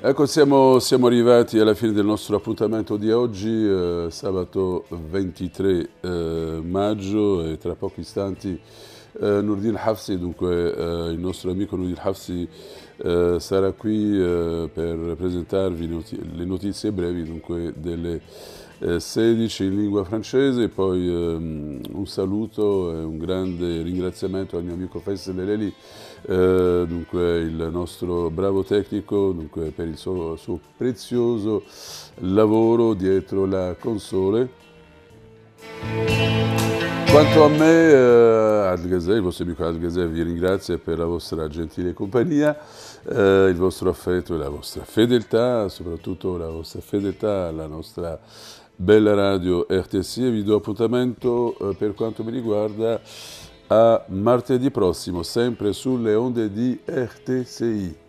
Ecco, siamo arrivati alla fine del nostro appuntamento di oggi, sabato 23 maggio, e tra pochi istanti Nurdin Hafsi, dunque il nostro amico Nurdin Hafsi sarà qui per presentarvi le notizie brevi, dunque delle 16 in lingua francese, poi un saluto e un grande ringraziamento al mio amico Faisal Eleli, dunque il nostro bravo tecnico, dunque per il suo prezioso lavoro dietro la console. Quanto a me, il vostro amico Adgazè vi ringrazia per la vostra gentile compagnia, il vostro affetto e la vostra fedeltà, soprattutto la vostra fedeltà alla nostra bella radio RTC, e vi do appuntamento per quanto mi riguarda a martedì prossimo, sempre sulle onde di RTCI.